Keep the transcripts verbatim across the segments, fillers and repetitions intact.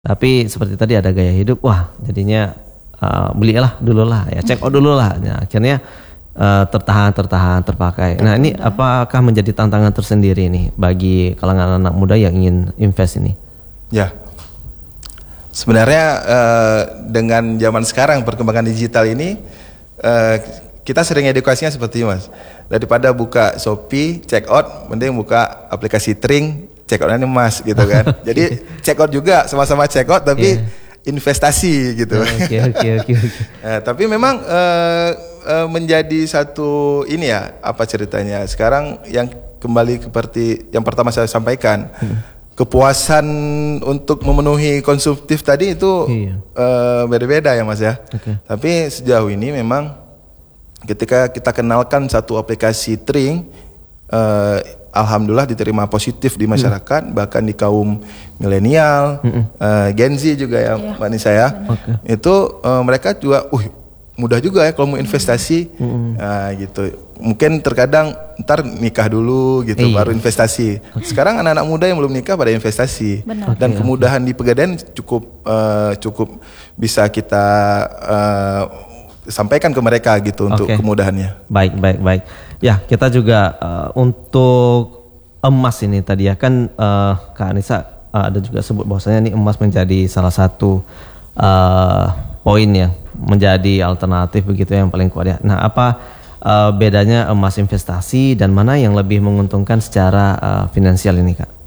Tapi seperti tadi ada gaya hidup, wah jadinya uh, belilah dulu lah, ya check out dulu lah. Nah, akhirnya uh, tertahan, tertahan, terpakai. Nah ini apakah menjadi tantangan tersendiri nih bagi kalangan anak muda yang ingin invest ini? Ya, sebenarnya uh, dengan zaman sekarang perkembangan digital ini, uh, kita sering edukasinya seperti ini, Mas. Daripada buka Shopee, check out, mending buka aplikasi Tring, check out emas gitu kan. Jadi check out juga, sama-sama check out tapi yeah. investasi gitu. Oke oke oke. Tapi memang uh, uh, menjadi satu ini ya, apa ceritanya? Sekarang yang kembali seperti yang pertama saya sampaikan, hmm. kepuasan untuk memenuhi konsumtif tadi itu iya. uh, beda-beda ya Mas ya. Okay. Tapi sejauh ini memang ketika kita kenalkan satu aplikasi Tring, uh, alhamdulillah diterima positif di masyarakat, hmm. bahkan di kaum milenial, hmm. uh, Gen Z juga ya, iya. Mbak Nisa ya. Okay. Itu uh, mereka juga, uh mudah juga ya kalau mau investasi, hmm. uh, gitu. Mungkin terkadang ntar nikah dulu gitu, iya. baru investasi. Sekarang anak-anak muda yang belum nikah pada investasi. Benar. Dan okay, kemudahan okay. di Pegadaian cukup uh, cukup bisa kita uh, sampaikan ke mereka gitu untuk okay. kemudahannya. Baik, baik, baik. Ya, kita juga uh, untuk emas ini tadi ya kan uh, Kak Anissa uh, ada juga sebut bahwasanya ini emas menjadi salah satu uh, poin yang menjadi alternatif begitu yang paling kuat ya. Nah, apa uh, bedanya emas investasi dan mana yang lebih menguntungkan secara uh, finansial ini, Kak?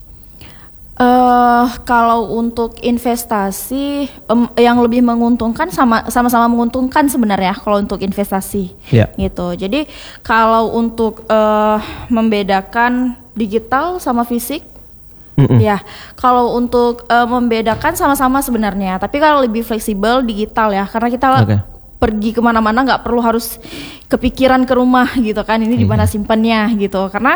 Uh, kalau untuk investasi um, yang lebih menguntungkan sama sama-sama menguntungkan sebenarnya kalau untuk investasi yeah. gitu. Jadi kalau untuk uh, membedakan digital sama fisik, mm-mm. ya kalau untuk uh, membedakan sama-sama sebenarnya. Tapi kalau lebih fleksibel digital ya, karena kita okay. pergi kemana-mana nggak perlu harus kepikiran ke rumah gitu kan, ini di mana simpannya gitu. Karena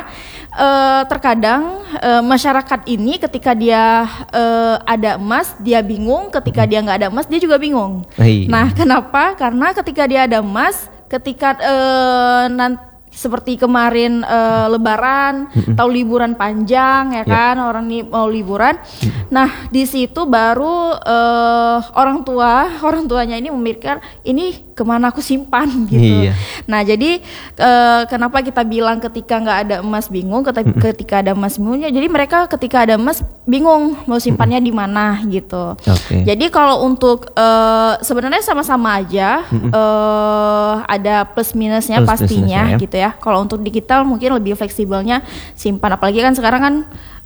uh, terkadang uh, masyarakat ini ketika dia uh, ada emas dia bingung, ketika dia nggak ada emas dia juga bingung. Iya. Nah kenapa? Karena ketika dia ada emas, ketika uh, nanti seperti kemarin uh, Lebaran, mm-hmm. atau liburan panjang ya kan, yeah. orang nih mau liburan. Mm-hmm. Nah di situ baru uh, orang tua orang tuanya ini memikirkan ini kemana aku simpan gitu. Yeah. Nah jadi uh, kenapa kita bilang ketika nggak ada emas bingung, ketika, mm-hmm. ketika ada emas bingungnya. Jadi mereka ketika ada emas bingung mau simpannya mm-hmm. di mana gitu. Okay. Jadi kalau untuk uh, sebenarnya sama-sama aja, mm-hmm. uh, ada plus minusnya plus pastinya minusnya, ya. Gitu ya. Kalau untuk digital mungkin lebih fleksibelnya simpan, apalagi kan sekarang kan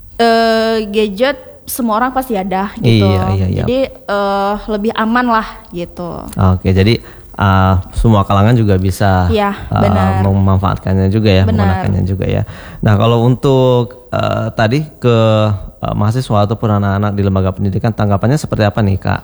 uh, gadget semua orang pasti ada gitu. Iya, iya, iya. Jadi uh, lebih aman lah gitu. Oke, jadi uh, semua kalangan juga bisa ya, uh, memanfaatkannya juga ya, benar. Menggunakannya juga ya. Nah kalau untuk uh, tadi ke uh, mahasiswa ataupun anak-anak di lembaga pendidikan, tanggapannya seperti apa nih Kak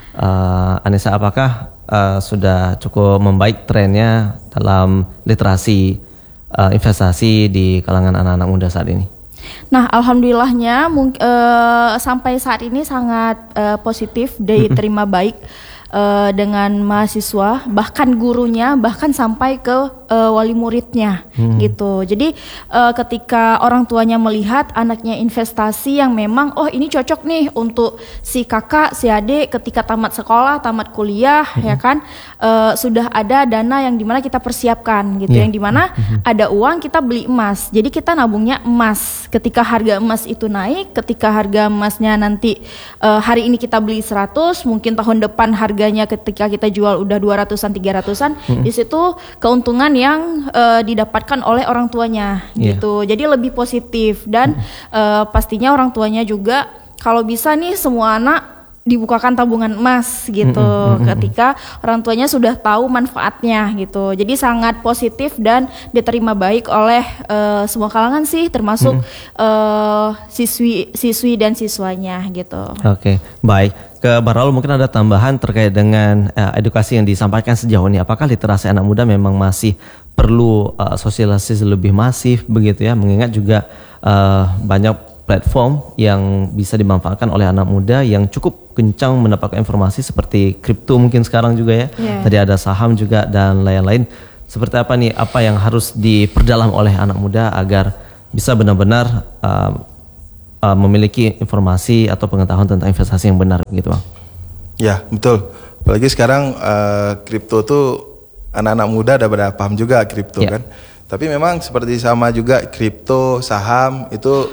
uh, Anissa? Apakah uh, sudah cukup membaik trennya dalam literasi uh, investasi di kalangan anak-anak muda saat ini? Nah, alhamdulillahnya mung- uh, sampai saat ini sangat uh, positif, diterima baik uh, dengan mahasiswa, bahkan gurunya, bahkan sampai ke uh, wali muridnya, hmm. gitu. Jadi uh, ketika orang tuanya melihat anaknya investasi yang memang, oh ini cocok nih untuk si kakak, si adik ketika tamat sekolah, tamat kuliah, hmm. ya kan, uh, sudah ada dana yang dimana kita persiapkan, gitu, yeah. yang dimana hmm. ada uang kita beli emas. Jadi kita nabungnya emas. Ketika harga emas itu naik, ketika harga emasnya nanti uh, hari ini kita beli seratus, mungkin tahun depan harganya ketika kita jual udah dua ratusan, tiga ratusan, hmm. di situ keuntungan yang uh, didapatkan oleh orang tuanya, yeah. gitu. Jadi lebih positif dan hmm. uh, pastinya orang tuanya juga kalau bisa nih semua anak dibukakan tabungan emas gitu, mm-hmm. ketika orang tuanya sudah tahu manfaatnya gitu. Jadi sangat positif dan diterima baik oleh uh, semua kalangan sih, termasuk mm-hmm. uh, siswi siswi dan siswanya gitu. Oke, okay. Baik. Ke Baraul mungkin ada tambahan terkait dengan uh, edukasi yang disampaikan sejauh ini. Apakah literasi anak muda memang masih perlu uh, sosialisasi lebih masif begitu ya? Mengingat juga uh, banyak platform yang bisa dimanfaatkan oleh anak muda yang cukup kencang mendapatkan informasi seperti kripto mungkin sekarang juga ya. Yeah. Tadi ada saham juga dan lain-lain. Seperti apa nih, apa yang harus diperdalam oleh anak muda agar bisa benar-benar uh, uh, memiliki informasi atau pengetahuan tentang investasi yang benar gitu Bang. Ya betul, apalagi sekarang kripto uh, tuh anak-anak muda udah pada paham juga kripto ya. Kan. Tapi memang seperti sama juga kripto, saham itu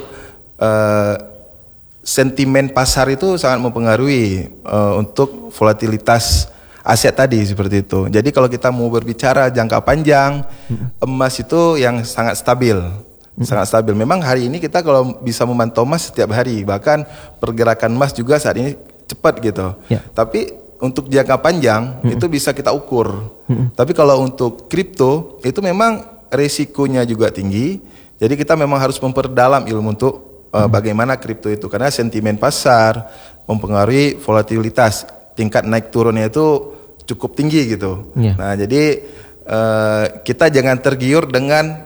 uh, sentimen pasar itu sangat mempengaruhi uh, untuk volatilitas aset tadi seperti itu. Jadi kalau kita mau berbicara jangka panjang, hmm. emas itu yang sangat stabil, hmm. sangat stabil. Memang hari ini kita kalau bisa memantau emas setiap hari, bahkan pergerakan emas juga saat ini cepat gitu. Ya. Tapi untuk jangka panjang hmm. itu bisa kita ukur. Hmm. Tapi kalau untuk kripto itu memang resikonya juga tinggi. Jadi kita memang harus memperdalam ilmu untuk uh, hmm. bagaimana kripto itu, karena sentimen pasar mempengaruhi volatilitas. Tingkat naik turunnya itu cukup tinggi gitu. Yeah. Nah jadi uh, kita jangan tergiur dengan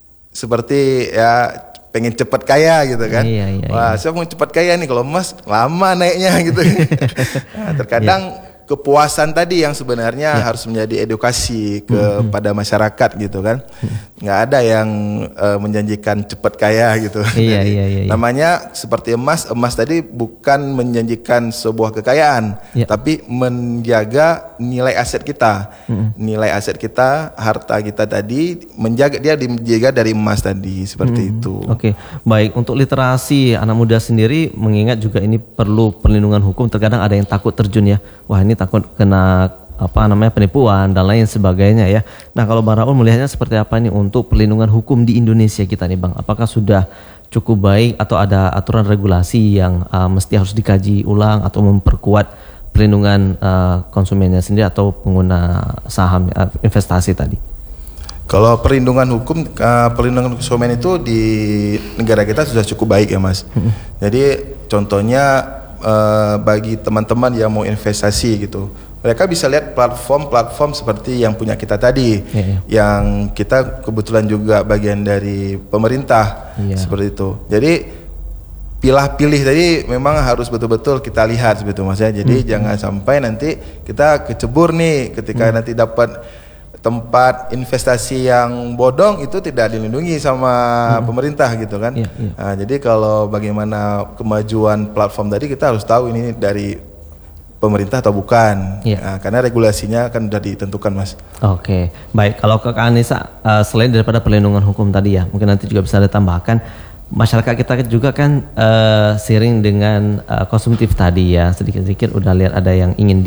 seperti ya pengen cepat kaya gitu kan. Yeah, yeah, Wah yeah. saya mau cepat kaya nih, kalau emas lama naiknya gitu. Nah, terkadang yeah. kepuasan tadi yang sebenarnya yeah. harus menjadi edukasi kepada mm-hmm. masyarakat gitu kan. Nggak ada yang uh, menjanjikan cepat kaya gitu. Iya, iya, iya, iya. Namanya seperti emas, emas tadi bukan menjanjikan sebuah kekayaan, yeah. tapi menjaga nilai aset kita. Mm-hmm. Nilai aset kita, harta kita tadi menjaga, dia dijaga dari emas tadi seperti mm-hmm. itu. Oke, okay. Baik, untuk literasi anak muda sendiri, mengingat juga ini perlu perlindungan hukum, terkadang ada yang takut terjun ya. Wah, ini takut kena apa namanya penipuan dan lain sebagainya ya. Nah kalau Bang Raul melihatnya seperti apa nih untuk perlindungan hukum di Indonesia kita nih Bang? Apakah sudah cukup baik atau ada aturan regulasi yang uh, mesti harus dikaji ulang atau memperkuat perlindungan uh, konsumennya sendiri atau pengguna saham uh, investasi tadi? Kalau perlindungan hukum, uh, perlindungan konsumen itu di negara kita sudah cukup baik ya Mas. Hmm. Jadi contohnya uh, bagi teman-teman yang mau investasi gitu, mereka bisa lihat platform-platform seperti yang punya kita tadi, yeah, yeah. yang kita kebetulan juga bagian dari pemerintah, yeah. seperti itu. Jadi pilah-pilih tadi memang harus betul-betul kita lihat seperti itu Mas ya. Jadi mm-hmm. jangan sampai nanti kita kecebur nih ketika mm. nanti dapat tempat investasi yang bodong, itu tidak dilindungi sama mm. pemerintah gitu kan. Yeah, yeah. Nah, jadi kalau bagaimana kemajuan platform tadi, kita harus tahu ini dari pemerintah atau bukan, ya. Nah, karena regulasinya kan sudah ditentukan Mas. Oke, baik. Kalau ke Kak Anissa, uh, selain daripada perlindungan hukum tadi ya, mungkin nanti juga bisa ditambahkan, masyarakat kita juga kan uh, sering dengan uh, konsumtif tadi ya, sedikit-sedikit udah lihat ada yang ingin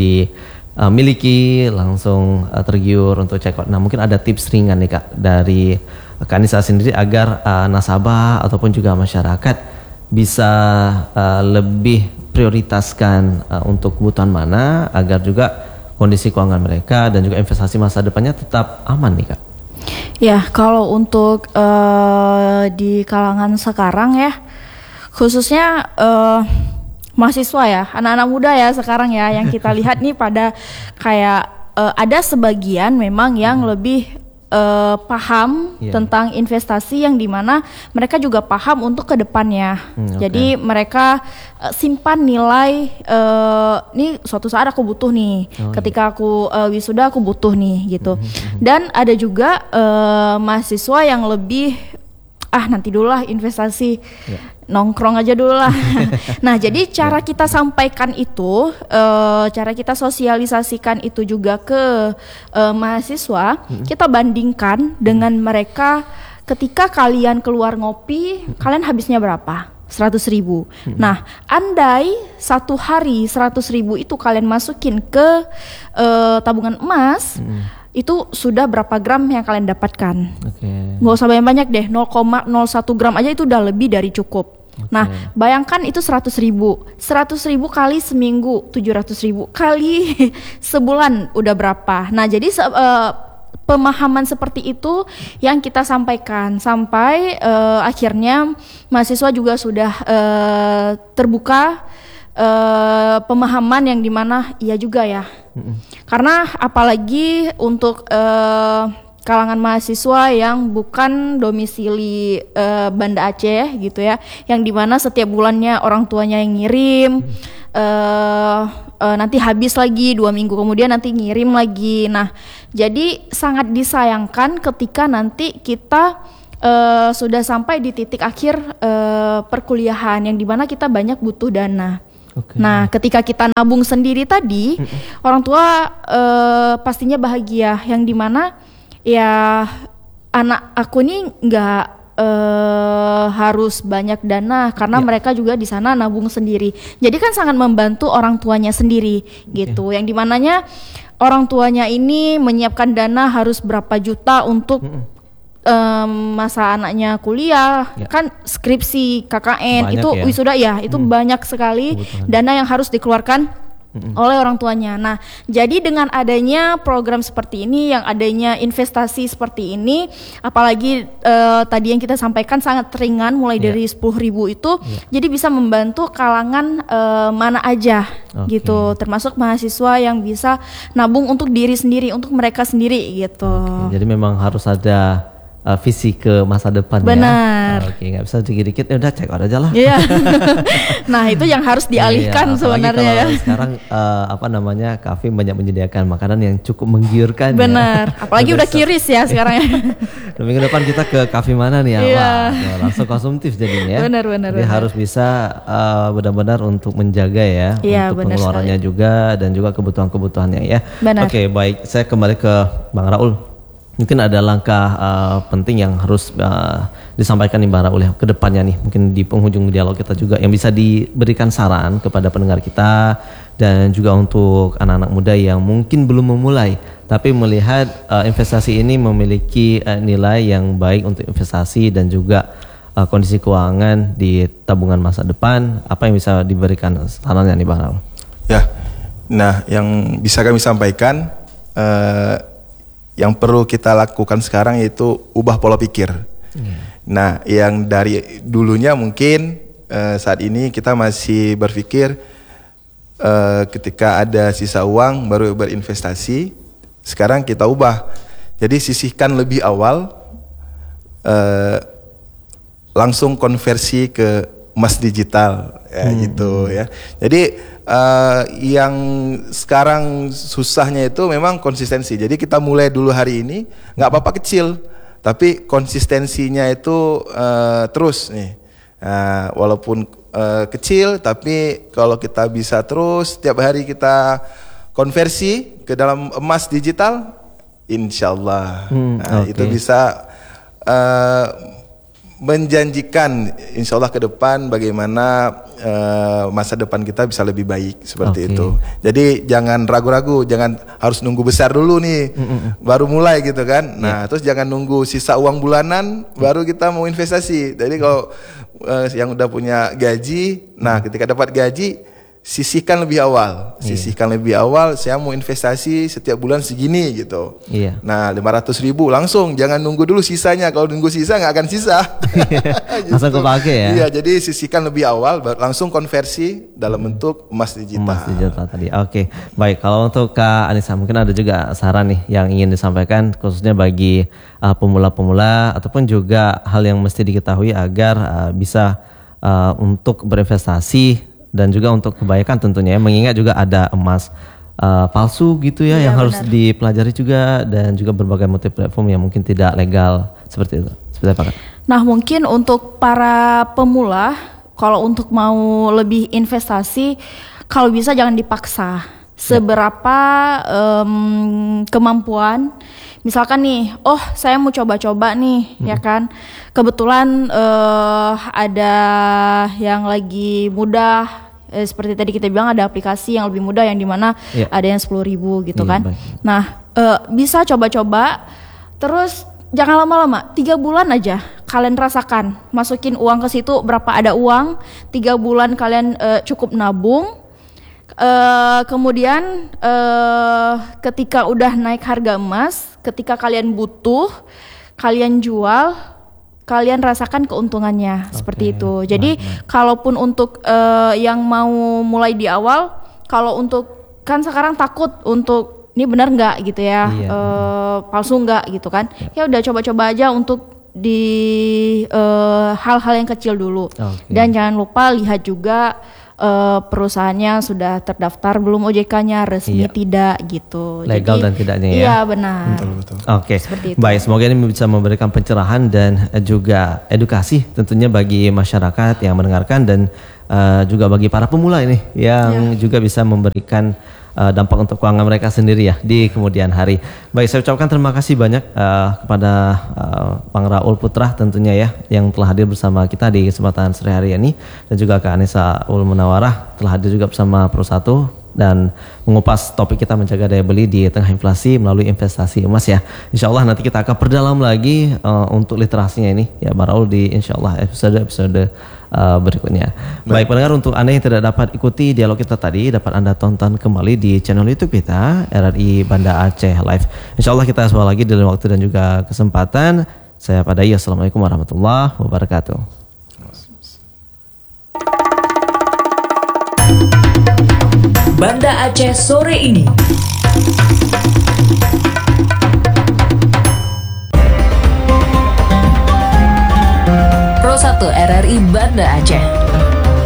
dimiliki, uh, langsung uh, tergiur untuk check out. Nah mungkin ada tips ringan nih Kak dari Kak Anissa sendiri agar uh, nasabah ataupun juga masyarakat bisa uh, lebih prioritaskan uh, untuk kebutuhan mana agar juga kondisi keuangan mereka dan juga investasi masa depannya tetap aman nih Kak. Ya kalau untuk uh, di kalangan sekarang ya, khususnya uh, mahasiswa ya, anak-anak muda ya sekarang ya, yang kita lihat nih pada kayak uh, ada sebagian memang yang hmm. lebih Uh, paham yeah. tentang investasi, yang dimana mereka juga paham untuk kedepannya. Hmm, okay. Jadi mereka uh, simpan nilai, uh, nih suatu saat aku butuh nih, oh, ketika iya. aku uh, wisuda aku butuh nih gitu. Mm-hmm. Dan ada juga uh, mahasiswa yang lebih ah nanti dulu lah investasi, yeah. nongkrong aja dulu lah. Nah jadi cara kita sampaikan itu, uh, cara kita sosialisasikan itu juga ke uh, mahasiswa, hmm. kita bandingkan dengan mereka ketika kalian keluar ngopi, hmm. kalian habisnya berapa? seratus ribu. Hmm. Nah andai satu hari seratus ribu itu kalian masukin ke uh, tabungan emas, hmm. itu sudah berapa gram yang kalian dapatkan. Okay. Nggak usah banyak-banyak deh, nol koma nol satu gram aja itu udah lebih dari cukup. Okay. Nah bayangkan itu seratus ribu, seratus ribu kali seminggu, tujuh ratus ribu kali sebulan udah berapa. Nah jadi uh, pemahaman seperti itu yang kita sampaikan sampai uh, akhirnya mahasiswa juga sudah uh, terbuka uh, pemahaman yang dimana iya juga ya. Mm-mm. Karena apalagi untuk uh, kalangan mahasiswa yang bukan domisili uh, Banda Aceh gitu ya, yang dimana setiap bulannya orang tuanya yang ngirim, mm. uh, uh, nanti habis lagi dua minggu kemudian nanti ngirim lagi. Nah jadi sangat disayangkan ketika nanti kita uh, sudah sampai di titik akhir uh, perkuliahan yang dimana kita banyak butuh dana. Okay. Nah, ketika kita nabung sendiri tadi, mm-mm. orang tua uh, pastinya bahagia. Yang dimana ya anak aku nih nggak uh, harus banyak dana karena yeah. mereka juga di sana nabung sendiri. Jadi kan sangat membantu orang tuanya sendiri, gitu. Okay. Yang dimananya orang tuanya ini menyiapkan dana harus berapa juta untuk mm-mm. Um, masa anaknya kuliah, ya. Kan skripsi, K K N, banyak itu ya. Wisuda ya, itu hmm. banyak sekali kebutuhan. Dana yang harus dikeluarkan hmm. oleh orang tuanya. Nah, jadi dengan adanya program seperti ini, yang adanya investasi seperti ini, apalagi uh, tadi yang kita sampaikan sangat ringan, mulai ya. Dari sepuluh ribu itu, ya. Jadi bisa membantu kalangan uh, mana aja, okay. gitu, termasuk mahasiswa yang bisa nabung untuk diri sendiri, untuk mereka sendiri, gitu. Okay. Jadi memang harus ada Uh, visi ke masa depan. Benar. Ya. Oke, nggak bisa dikit-dikit ya udah cek aja lah. Iya. Nah, itu yang harus dialihkan iya, sebenarnya ya. Sekarang uh, apa namanya, kafe banyak menyediakan makanan yang cukup menggiurkan. Benar. Ya. Apalagi udah kiris ya sekarang ya. Minggu depan kita ke kafe mana nih ya? Iya. Wah, langsung konsumtif jadinya ya. Benar, benar. Jadi benar. Harus bisa uh, benar-benar untuk menjaga ya, iya, untuk pengeluarannya sekali. Juga dan juga kebutuhan-kebutuhannya ya. Benar. Oke, baik. Saya kembali ke Bang Raul. Mungkin ada langkah uh, penting yang harus uh, disampaikan nih Bang Raul ya ke depannya nih, mungkin di penghujung dialog kita juga yang bisa diberikan saran kepada pendengar kita dan juga untuk anak-anak muda yang mungkin belum memulai tapi melihat uh, investasi ini memiliki uh, nilai yang baik untuk investasi dan juga uh, kondisi keuangan di tabungan masa depan. Apa yang bisa diberikan sarannya nih Bang Raul? Ya, nah yang bisa kami sampaikan uh, yang perlu kita lakukan sekarang yaitu ubah pola pikir. Hmm. Nah, yang dari dulunya mungkin uh, saat ini kita masih berpikir uh, ketika ada sisa uang baru berinvestasi. Sekarang kita ubah. Jadi sisihkan lebih awal, uh, langsung konversi ke emas digital, ya hmm. gitu ya. Jadi Uh, yang sekarang susahnya itu memang konsistensi. Jadi kita mulai dulu hari ini, nggak apa-apa kecil, tapi konsistensinya itu uh, terus nih. Uh, walaupun uh, kecil, tapi kalau kita bisa terus setiap hari kita konversi ke dalam emas digital, insya Allah hmm, nah, okay. itu bisa uh, menjanjikan insya Allah ke depan bagaimana uh, masa depan kita bisa lebih baik seperti okay. itu. Jadi jangan ragu-ragu, jangan harus nunggu besar dulu nih mm-mm. baru mulai gitu kan. Nah yeah. terus jangan nunggu sisa uang bulanan mm. baru kita mau investasi. Jadi kalau uh, yang udah punya gaji, nah ketika dapat gaji sisihkan lebih awal, sisihkan iya. lebih awal. Saya mau investasi setiap bulan segini gitu. Iya. Nah lima ratus ribu langsung, jangan nunggu dulu sisanya. Kalau nunggu sisa nggak akan sisa. gitu. Langsung kepake ya. Iya, jadi sisihkan lebih awal, langsung konversi dalam bentuk emas digital. Emas digital tadi. Oke, baik. Kalau untuk Kak Anissa mungkin ada juga saran nih yang ingin disampaikan khususnya bagi uh, pemula-pemula ataupun juga hal yang mesti diketahui agar uh, bisa uh, untuk berinvestasi. Dan juga untuk kebaikan tentunya ya, mengingat juga ada emas uh, palsu gitu ya, ya yang benar. Harus dipelajari juga dan juga berbagai motif platform yang mungkin tidak legal seperti itu. Seperti apa Kak? Nah mungkin untuk para pemula, kalau untuk mau lebih investasi, kalau bisa jangan dipaksa. Seberapa um, kemampuan, misalkan nih, oh saya mau coba-coba nih, hmm. ya kan. Kebetulan uh, ada yang lagi mudah, eh, seperti tadi kita bilang ada aplikasi yang lebih mudah yang dimana yeah. ada yang sepuluh ribu gitu yeah, kan. Baik. Nah uh, bisa coba-coba, terus jangan lama-lama, tiga bulan aja kalian rasakan, masukin uang ke situ berapa ada uang, tiga bulan kalian uh, cukup nabung, uh, kemudian uh, ketika udah naik harga emas, ketika kalian butuh, kalian jual, kalian rasakan keuntungannya. Okay. Seperti itu. Jadi nah, nah. kalaupun untuk uh, yang mau mulai di awal, kalau untuk kan sekarang takut untuk ini benar nggak gitu ya, iya, uh, palsu nggak gitu kan? Ya, ya udah coba-coba aja untuk di uh, hal-hal yang kecil dulu. Okay. Dan jangan lupa lihat juga uh, perusahaannya sudah terdaftar belum O J K-nya, resmi iya. tidak gitu. Legal Jadi, dan tidaknya ya. Iya benar. Betul, betul. Oke, okay. Baik. Semoga ini bisa memberikan pencerahan dan juga edukasi tentunya bagi masyarakat yang mendengarkan dan uh, juga bagi para pemula ini yang ya. juga bisa memberikan Uh, dampak untuk keuangan mereka sendiri ya di kemudian hari. Baik, saya ucapkan terima kasih banyak uh, kepada uh, Bang Raul Putra tentunya ya yang telah hadir bersama kita di kesempatan sore hari ini, dan juga Kak Anissa Ul Munawarah telah hadir juga bersama Persatu dan mengupas topik kita menjaga daya beli di tengah inflasi melalui investasi emas ya. Insya Allah nanti kita akan perdalam lagi uh, untuk literasinya ini ya Bang Raul di insya Allah episode-episode uh, berikutnya. Baik. Baik pendengar, untuk Anda yang tidak dapat ikuti dialog kita tadi, dapat Anda tonton kembali di channel YouTube kita R R I Banda Aceh Live. Insya Allah kita semua lagi dalam waktu dan juga kesempatan. Saya Padai, assalamualaikum warahmatullahi wabarakatuh. Banda Aceh sore ini. Pro satu R R I Banda Aceh.